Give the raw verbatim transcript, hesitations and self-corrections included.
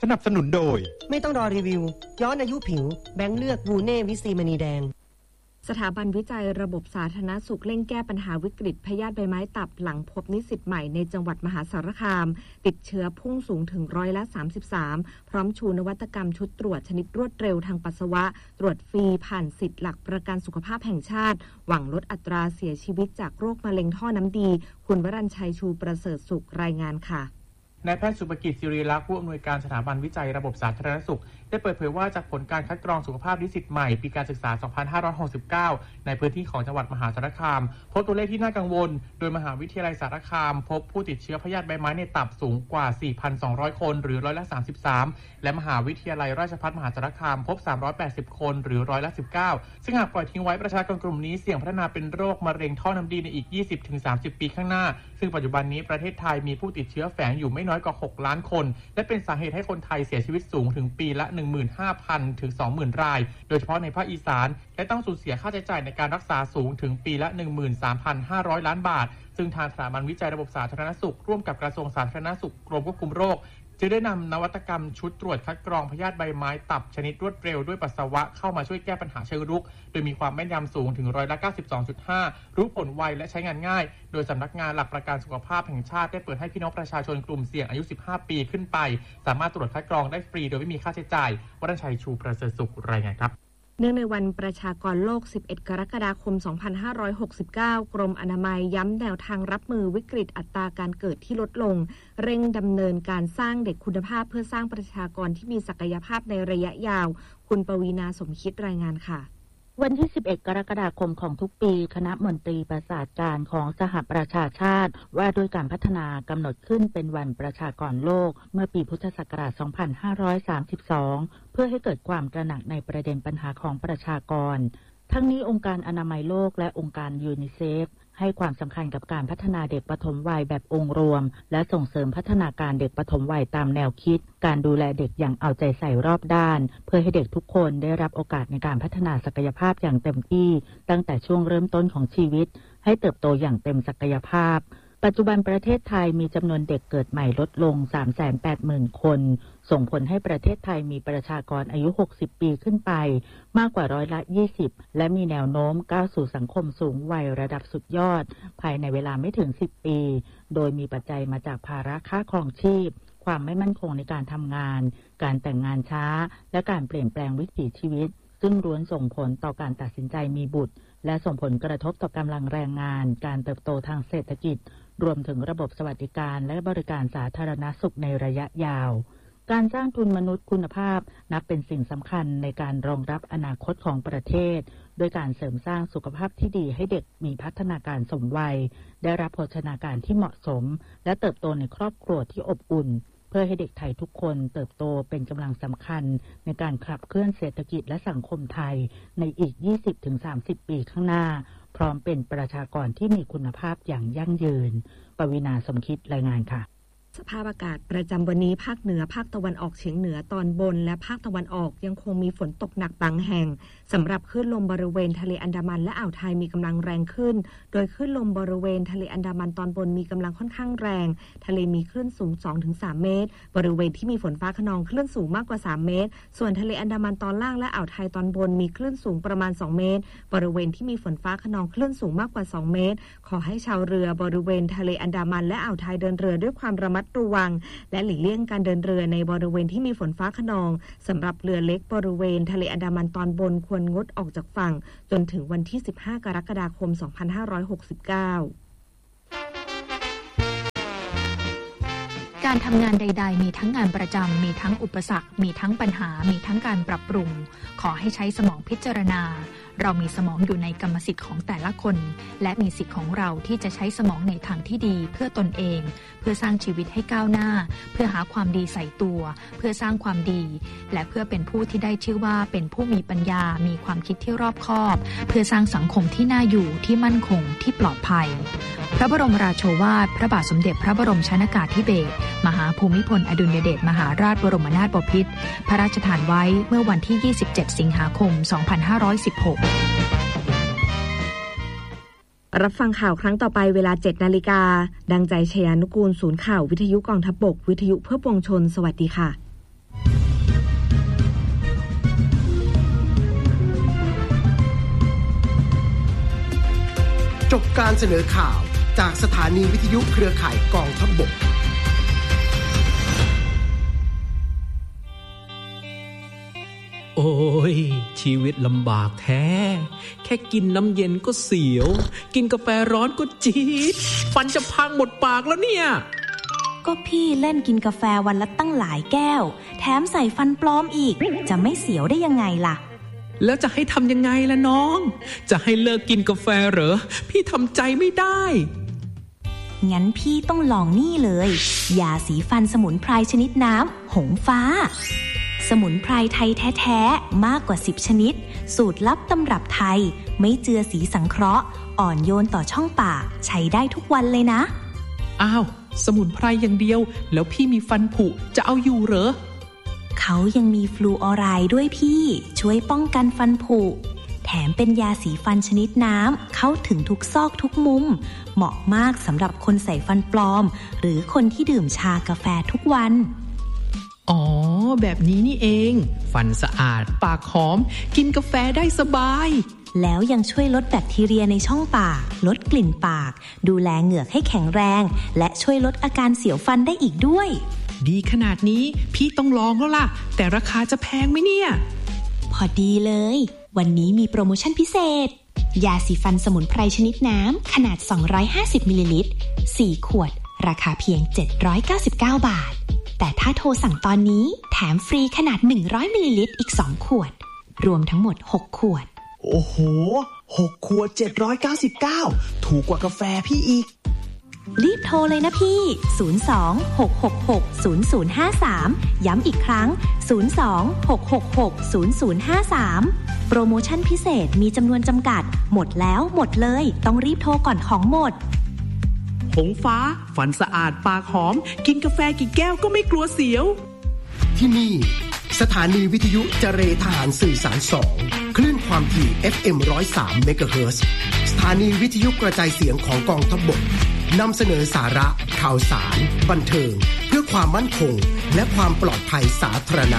นับสนุนโดยไม่ต้องรอรีวิวย้อนอายุผิวแบงค์เลือกบูเน่วิซีมณีแดงสถาบันวิจัยระบบสาธารณสุขเร่งแก้ปัญหาวิกฤตพยาธิใบไม้ตับหลังพบนิสิตใหม่ในจังหวัดมหาสารคามติดเชื้อพุ่งสูงถึงร้อยละสามสิบสามพร้อมชูนวัตกรรมชุดตรวจชนิดรวดเร็วทางปัสสาวะตรวจฟรีผ่านสิทธิหลักประกันสุขภาพแห่งชาติหวังลดอัตราเสียชีวิตจากโรคมะเร็งท่อน้ำดีคุณวรัญชัยชูประเสริฐสุขรายงานค่ะนายแพทย์สุภกิจศิริลักษณ์ผู้อำนวยการสถาบันวิจัยระบบสาธารณสุขได้เปิดเผยว่าจากผลการคัดกรองสุขภาพนิสิตใหม่ปีการศึกษา สองพันห้าร้อยหกสิบเก้า ในพื้นที่ของจังหวัดมหาสารคามพบตัวเลขที่น่ากังวลโดยมหาวิทยาลัยสารคามพบผู้ติดเชื้อพยาธิใบไม้ในตับสูงกว่า สี่พันสองร้อย คนหรือร้อยละสามสิบสามและมหาวิทยาลัยราชภัฏมหาสารคามพบสามร้อยแปดสิบคนหรือร้อยละสิบเก้าซึ่งหากปล่อยทิ้งไว้ประชากรกลุ่มนี้เสี่ยงพัฒนาเป็นโรคมะเร็งท่อน้ำดีในอีก ยี่สิบถึงสามสิบ ปีข้างหน้าซึ่งปัจจุบันนี้ประเทศไทยมีผู้ติดเชื้อแฝงอยู่ไม่น้อยกว่าหกล้านคนและเป็นสาเหตุให้คนไทยเสียชีวิตสูงถึงปีละ หนึ่งหมื่นห้าพัน ถึง สองหมื่น รายโดยเฉพาะในภาคอีสานและต้องสูญเสียค่าใช้จ่ายในการรักษาสูงถึงปีละ หนึ่งหมื่นสามพันห้าร้อย ล้านบาทซึ่งทางสถาบันวิจัยระบบสาธารณสุขร่วมกับกระทรวงสาธารณสุขกรมควบคุมโรคจึงได้นำนวัตกรรมชุดตรวจคัดกรองพยาธิใบไม้ตับชนิดรวดเร็วด้วยปัสสาวะเข้ามาช่วยแก้ปัญหาเชิงรุกโดยมีความแม่นยำสูงถึงร้อยละ เก้าสิบสองจุดห้า รู้ผลไวและใช้งานง่ายโดยสำนักงานหลักประกันสุขภาพแห่งชาติได้เปิดให้พี่น้องประชาชนกลุ่มเสี่ยงอายุสิบห้าปีขึ้นไปสามารถตรวจคัดกรองได้ฟรีโดยไม่มีค่าใช้จ่ายวรัญชัยชูประเสริฐสุขรายงานครับเนื่องในวันประชากรโลก สิบเอ็ด กรกฎาคม สองพันห้าร้อยหกสิบเก้า กรมอนามัยย้ำแนวทางรับมือวิกฤตอัตราการเกิดที่ลดลงเร่งดำเนินการสร้างเด็กคุณภาพเพื่อสร้างประชากรที่มีศักยภาพในระยะยาวคุณปวีณาสมคิดรายงานค่ะวันที่สิบเอ็ดกรกฎาคมของทุกปีคณะมนตรีประสานการของสหประชาชาติว่าด้วยการพัฒนากำหนดขึ้นเป็นวันประชากรโลกเมื่อปีพุทธศักราช สองพันห้าร้อยสามสิบสอง เพื่อให้เกิดความตระหนักในประเด็นปัญหาของประชากรทั้งนี้องค์การอนามัยโลกและองค์การยูนิเซฟให้ความสำคัญกับการพัฒนาเด็กปฐมวัยแบบองค์รวมและส่งเสริมพัฒนาการเด็กปฐมวัยตามแนวคิดการดูแลเด็กอย่างเอาใจใส่รอบด้านเพื่อให้เด็กทุกคนได้รับโอกาสในการพัฒนาศักยภาพอย่างเต็มที่ตั้งแต่ช่วงเริ่มต้นของชีวิตให้เติบโตอย่างเต็มศักยภาพปัจจุบันประเทศไทยมีจำนวนเด็กเกิดใหม่ลดลง สามแสนแปดหมื่น คนส่งผลให้ประเทศไทยมีประชากรอายุหกสิบปีขึ้นไปมากกว่าร้อยละยี่สิบและมีแนวโน้มก้าวสู่สังคมสูงวัยระดับสุดยอดภายในเวลาไม่ถึงสิบปีโดยมีปัจจัยมาจากภาระค่าครองชีพความไม่มั่นคงในการทำงานการแต่งงานช้าและการเปลี่ยนแปลงวิถีชีวิตซึ่งล้วนส่งผลต่อการตัดสินใจมีบุตรและส่งผลกระทบต่อกำลังแรงงานการเติบโตทางเศรษฐกิจรวมถึงระบบสวัสดิการและบริการสาธารณสุขในระยะยาวการสร้างทุนมนุษย์คุณภาพนับเป็นสิ่งสำคัญในการรองรับอนาคตของประเทศโดยการเสริมสร้างสุขภาพที่ดีให้เด็กมีพัฒนาการสมวัยได้รับโภชนาการที่เหมาะสมและเติบโตในครอบครัวที่อบอุ่นเพื่อให้เด็กไทยทุกคนเติบโตเป็นกำลังสำคัญในการขับเคลื่อนเศรษฐกิจและสังคมไทยในอีก ยี่สิบถึงสามสิบ ปีข้างหน้าพร้อมเป็นประชากรที่มีคุณภาพอย่างยั่งยืนปวีณาสมคิดรายงานค่ะสภาพอากาศประจำวันนี้ภาคเหนือภาคตะวันออกเฉียงเหนือตอนบนและภาคตะวันออกยังคงมีฝนตกหนักบางแห่งสำหรับคลื่นลมบริเวณทะเลอันดามันและอ่าวไทยมีกำลังแรงขึ้นโดยคลื่นลมบริเวณทะเลอันดามันตอนบนมีกำลังค่อนข้างแรงทะเลมีคลื่นสูง สองถึงสาม เมตรบริเวณที่มีฝนฟ้าคะนองคลื่นสูงมากกว่าสามเมตรส่วนทะเลอันดามันตอนล่างและอ่าวไทยตอนบนมีคลื่นสูงประมาณสองเมตรบริเวณที่มีฝนฟ้าคะนองคลื่นสูงมากกว่าสองเมตรขอให้ชาวเรือบริเวณทะเลอันดามันและอ่าวไทยเดินเรือด้วยความระมัดระวังและหลีกเลี่ยงการเดินเรือในบริเวณที่มีฝนฟ้าคะนองสำหรับเรือเล็กบริเวณทะเลอันดามันตอนบนควรงดออกจากฝั่งจนถึงวันที่สิบห้ากรกฎาคมสองพันห้าร้อยหกสิบเก้าการทำงานใดๆมีทั้งงานประจำมีทั้งอุปสรรคมีทั้งปัญหามีทั้งการปรับปรุงขอให้ใช้สมองพิจารณาเรามีสมองอยู่ในกรรมสิทธิ์ของแต่ละคนและมีสิทธิ์ของเราที่จะใช้สมองในทางที่ดีเพื่อตนเองเพื่อสร้างชีวิตให้ก้าวหน้าเพื่อหาความดีใส่ตัวเพื่อสร้างความดีและเพื่อเป็นผู้ที่ได้ชื่อว่าเป็นผู้มีปัญญามีความคิดที่รอบคอบเพื่อสร้างสังคมที่น่าอยู่ที่มั่นคงที่ปลอดภัยพระบรมราโชวาทพระบาทสมเด็จพระบรมชนกาธิเบศรมหาภูมิพลอดุลยเดชมหาราชบรมนาถบพิตรพระราชทานไว้เมื่อวันที่ยี่สิบเจ็ดสิงหาคมสองพันห้าร้อยสิบหกรับฟังข่าวครั้งต่อไปเวลา เจ็ดนาฬิกาดังใจชยานุกูลศูนย์ข่าววิทยุกองทัพบกวิทยุเพื่อปวงชนสวัสดีค่ะจบการเสนอข่าวจากสถานีวิทยุเครือข่ายกองทัพบกโอ้ยชีวิตลำบากแท้แค่กินน้ำเย็นก็เสียวกินกาแฟร้อนก็จี๊ดฟันจะพังหมดปากแล้วเนี่ยก็พี่เล่นกินกาแฟวันละตั้งหลายแก้วแถมใส่ฟันปลอมอีกจะไม่เสียวได้ยังไงล่ะแล้วจะให้ทำยังไงล่ะน้องจะให้เลิกกินกาแฟเหรอพี่ทำใจไม่ได้งั้นพี่ต้องลองนี่เลยยาสีฟันสมุนไพรชนิดน้ำหงฟ้าสมุนไพรไทยแท้ๆมากกว่าสิบชนิดสูตรลับตำรับไทยไม่เจือสีสังเคราะห์อ่อนโยนต่อช่องปากใช้ได้ทุกวันเลยนะอ้าวสมุนไพรอย่างเดียวแล้วพี่มีฟันผุจะเอาอยู่เหรอเขายังมีฟลูออไรด์ด้วยพี่ช่วยป้องกันฟันผุแถมเป็นยาสีฟันชนิดน้ำเข้าถึงทุกซอกทุกมุมเหมาะมากสำหรับคนใส่ฟันปลอมหรือคนที่ดื่มชากาแฟทุกวันอ๋อแบบนี้นี่เองฟันสะอาดปากหอมกินกาแฟได้สบายแล้วยังช่วยลดแบคทีเรียในช่องปากลดกลิ่นปากดูแลเหงือกให้แข็งแรงและช่วยลดอาการเสียวฟันได้อีกด้วยดีขนาดนี้พี่ต้องลองแล้วล่ะแต่ราคาจะแพงไหมเนี่ยพอดีเลยวันนี้มีโปรโมชั่นพิเศษยาสีฟันสมุนไพรชนิดน้ำขนาดสองร้อยห้าสิบมิลลิลิตรสี่ขวดราคาเพียงเจ็ดร้อยเก้าสิบเก้าบาทแต่ถ้าโทรสั่งตอนนี้แถมฟรีขนาดหนึ่งร้อยมิลลิลิตรอีกสองขวดรวมทั้งหมดหกขวดโอ้โหหกขวดเจ็ดร้อยเก้าสิบเก้าถูกกว่ากาแฟพี่อีกรีบโทรเลยนะพี่ศูนย์ สอง หก หก หก ศูนย์ ศูนย์ ห้า สามย้ำอีกครั้งศูนย์ สอง หก หก หก ศูนย์ ศูนย์ ห้า สามโปรโมชั่นพิเศษมีจำนวนจำกัดหมดแล้วหมดเลยต้องรีบโทรก่อนของหมดหงฟ้าฟันสะอาดปากหอมกินกาแฟกี่แก้วก็ไม่กลัวเสียวที่นี่สถานีวิทยุเจเรทหารสื่อสารสองคลื่นความถี่ เอฟ เอ็ม หนึ่งร้อยสาม เมกะเฮิรตซ์สถานีวิทยุกระจายเสียงของกองทัพบกนำเสนอสาระข่าวสารบันเทิงเพื่อความมั่นคงและความปลอดภัยสาธารณะ